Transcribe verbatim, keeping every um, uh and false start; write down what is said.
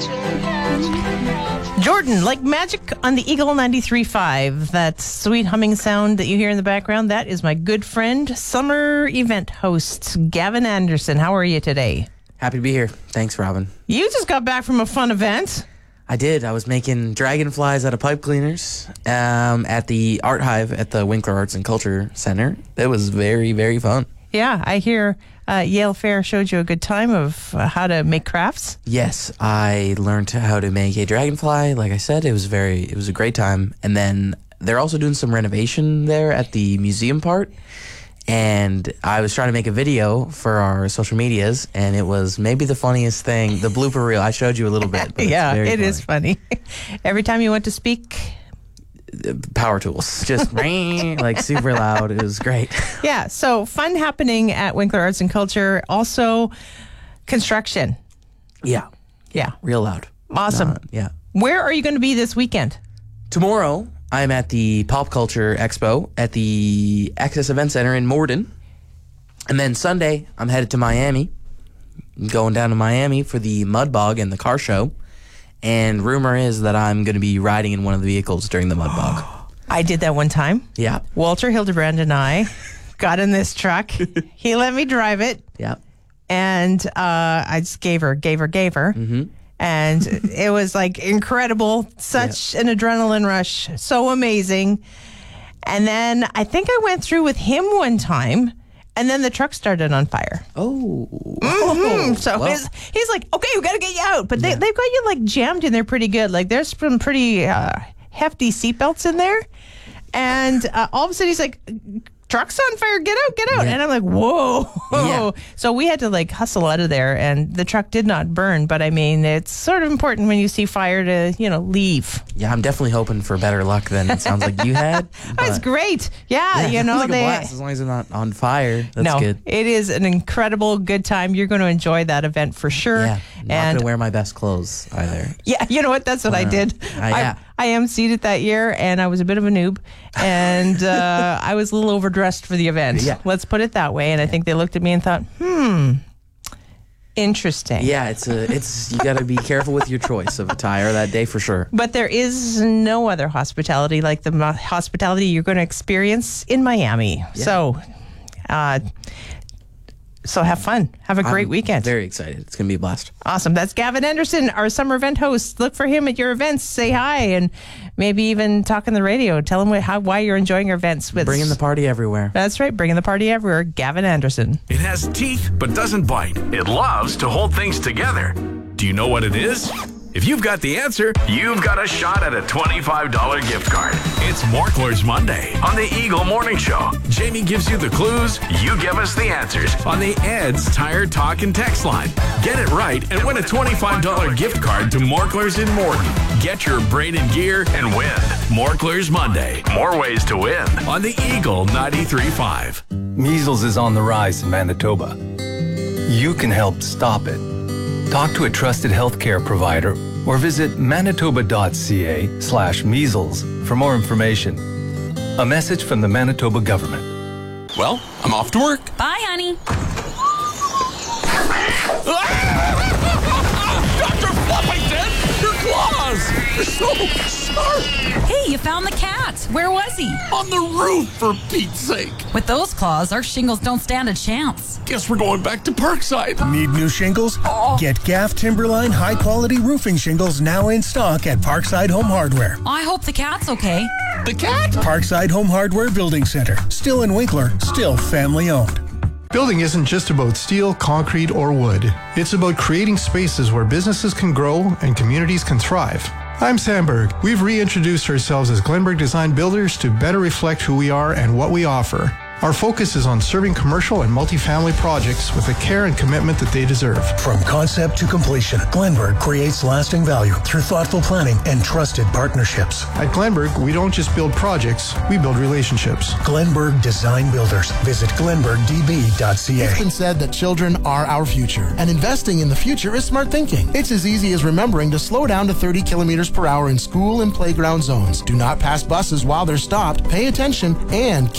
Jordan, like magic on the Eagle ninety-three point five. That sweet humming sound that you hear in the background, that is my good friend, summer event host, Gavin Anderson. How are you today? Happy to be here. Thanks, Robin. You just got back from a fun event. I did. I was making dragonflies out of pipe cleaners um, at the Art Hive at the Winkler Arts and Culture Center. It was very, very fun. Yeah, I hear uh, Yale Fair showed you a good time of uh, how to make crafts. Yes, I learned how to make a dragonfly. Like I said, it was very, it was a great time. And then they're also doing some renovation there at the museum part. And I was trying to make a video for our social medias, and it was maybe the funniest thing. The blooper reel, I showed you a little bit. But yeah, it's very it funny. is funny. Every time you went to speak, power tools, just like super loud. It was great. Yeah, so fun happening at Winkler Arts and Culture. Also, construction. Yeah, Yeah, real loud. awesome. Uh, yeah. Where are you going to be this weekend? Tomorrow, I'm at the Pop Culture Expo at the Access Event Center in Morden. And then Sunday, I'm headed to Miami. I'm going down to Miami for the Mud Bog and the car show. And rumor is that I'm going to be riding in one of the vehicles during the Mud Bog. I did that one time. Yeah. Walter Hildebrand and I got in this truck. He let me drive it. Yeah. And uh, I just gave her, gave her, gave her. Mm-hmm. And it was like incredible. Such yeah. an adrenaline rush. So amazing. And then I think I went through with him one time. And then the truck started on fire. Oh. Mm-hmm. So well. his, he's like, okay, we got to get you out. But they, Yeah. they've got you like jammed in there pretty good. Like there's some pretty uh, hefty seatbelts in there. And uh, all of a sudden he's like, truck's on fire, get out, get out. Yeah. And I'm like, whoa. Yeah. So we had to like hustle out of there, and the truck did not burn. But I mean, it's sort of important when you see fire to, you know, leave. Yeah, I'm definitely hoping for better luck than it sounds like you had. Oh, it's but- great. Yeah, Yeah, you it know, sounds like a they. blast, as long as it's not on fire. That's no, good. it is an incredible good time. You're going to enjoy that event for sure. Yeah, not and gonna wear my best clothes either. yeah, you know what? That's what I did. Uh, yeah. I, I emceed it that year, and I was a bit of a noob, and uh, I was a little overdressed for the event. Yeah. Let's put it that way. And I think they looked at me and thought, hmm, interesting. Yeah, it's a, it's you got to be careful with your choice of attire that day for sure. But there is no other hospitality like the mo- hospitality you're going to experience in Miami. Yeah. So, uh, so have fun. Have a great I'm weekend. Very excited. It's gonna be a blast. Awesome. That's Gavin Anderson, our summer event host. Look for him at your events. Say hi, and maybe even talk on the radio. Tell him how, why you're enjoying your events. With Bringing the party everywhere. That's right. Bringing the party everywhere. Gavin Anderson. It has teeth but doesn't bite. It loves to hold things together. Do you know what it is? If you've got the answer, you've got a shot at a twenty-five dollars gift card. It's Morkler's Monday on the Eagle Morning Show. Jamie gives you the clues, you give us the answers on the Ed's Tire Talk and Text line. Get it right and win a twenty-five dollars gift card to Morkler's in Morden. Get your Braden gear and win. Morkler's Monday. More ways to win on the Eagle ninety-three point five. Measles is on the rise in Manitoba. You can help stop it. Talk to a trusted healthcare provider or visit manitoba.ca slash measles for more information. A message from the Manitoba government. Well, I'm off to work. Bye, honey. Doctor Fluffington, your claws! They're so sharp! Hey, you found the cat. Where was he? On the roof, for Pete's sake. With those claws, our shingles don't stand a chance. Guess we're going back to Parkside. Need new shingles? Get Gaff Timberline high-quality roofing shingles now in stock at Parkside Home Hardware. I hope the cat's okay. The cat? Parkside Home Hardware Building Center. Still in Winkler, still family-owned. Building isn't just about steel, concrete, or wood. It's about creating spaces where businesses can grow and communities can thrive. I'm Sandberg. We've reintroduced ourselves as Glenberg Design Builders to better reflect who we are and what we offer. Our focus is on serving commercial and multifamily projects with the care and commitment that they deserve. From concept to completion, Glenberg creates lasting value through thoughtful planning and trusted partnerships. At Glenberg, we don't just build projects, we build relationships. Glenberg Design Builders. Visit glenberg d b dot c a. It's been said that children are our future, and investing in the future is smart thinking. It's as easy as remembering to slow down to thirty kilometers per hour in school and playground zones. Do not pass buses while they're stopped, pay attention, and